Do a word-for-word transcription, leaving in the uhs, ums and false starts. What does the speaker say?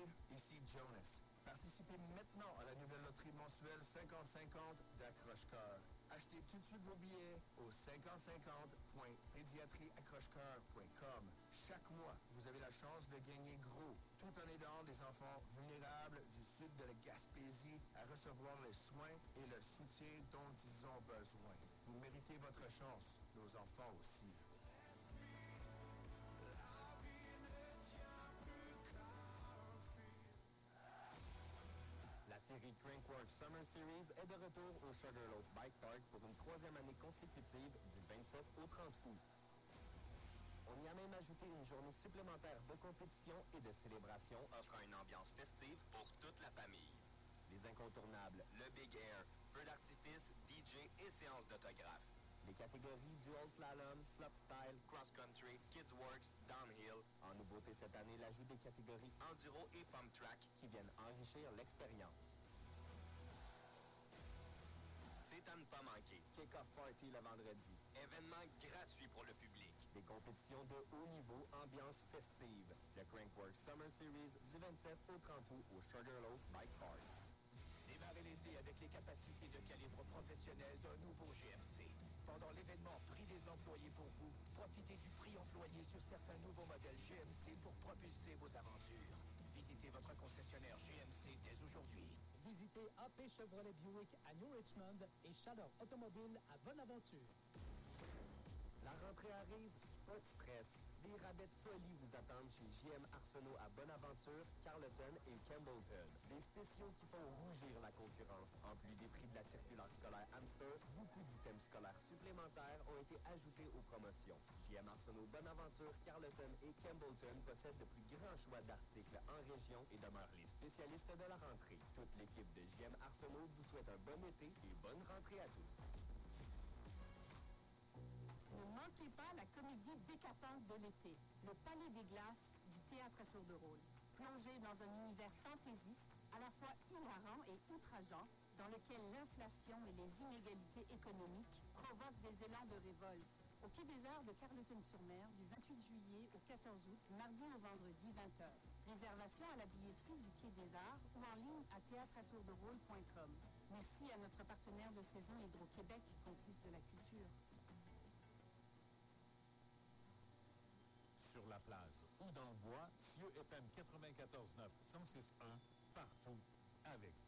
Salut, ici Jonas. Participez maintenant à la nouvelle loterie mensuelle cinquante cinquante d'Accroche-Cœur. Achetez tout de suite vos billets au cinquante cinquante point pédiatrie accroche cœur point com. Chaque mois, vous avez la chance de gagner gros, tout en aidant des enfants vulnérables du sud de la Gaspésie à recevoir les soins et le soutien dont ils ont besoin. Vous méritez votre chance, nos enfants aussi. La série Crankworx Summer Series est de retour au Sugarloaf Bike Park pour une troisième année consécutive du vingt-sept au trente août. On y a même ajouté une journée supplémentaire de compétition et de célébration offrant une ambiance festive pour toute la famille. Les incontournables, le Big Air, feu d'artifice, D J et séances d'autographes. Les catégories Dual Slalom, Slopestyle, Cross Country, Kids Works, Downhill. En nouveauté cette année, l'ajout des catégories Enduro et Pump Track qui viennent enrichir l'expérience. C'est à ne pas manquer. Kick-Off Party le vendredi. Événement gratuit pour le public. Des compétitions de haut niveau, ambiance festive. Le Crankworx Summer Series du vingt-sept au trente août au Sugarloaf Bike Park. Démarrez l'été avec les capacités de calibre professionnel d'un nouveau G M C. Pendant l'événement Prix des employés pour vous, profitez du prix employé sur certains nouveaux modèles G M C pour propulser vos aventures. Visitez votre concessionnaire G M C dès aujourd'hui. Visitez A P Chevrolet Buick à New Richmond et Chaleur Automobile à Bonaventure. La rentrée arrive, pas de stress. Des rabais de folie vous attendent chez J M Arsenault à Bonaventure, Carleton et Campbellton. Des spéciaux qui font rougir la concurrence. En plus des prix de la circulaire scolaire Hamster, beaucoup d'items scolaires supplémentaires ont été ajoutés aux promotions. J M Arsenault, Bonaventure, Carleton et Campbellton possèdent le plus grand choix d'articles en région et demeurent les spécialistes de la rentrée. Toute l'équipe de J M Arsenault vous souhaite un bon été et bonne rentrée à tous. Ne manquez pas la comédie décapante de l'été, Le Palais des Glaces du théâtre à tour de rôle. Plongez dans un univers fantaisiste, à la fois hilarant et outrageant, dans lequel l'inflation et les inégalités économiques provoquent des élans de révolte. Au Quai des Arts de Carleton-sur-Mer, du vingt-huit juillet au quatorze août, mardi au vendredi, vingt heures. Réservation à la billetterie du Quai des Arts ou en ligne à théâtre à tour de rôle point com. Merci à notre partenaire de saison Hydro-Québec, complice de la culture. Sur la plage ou dans le bois, C I E F M quatre-vingt-quatorze neuf, cent six point un, partout avec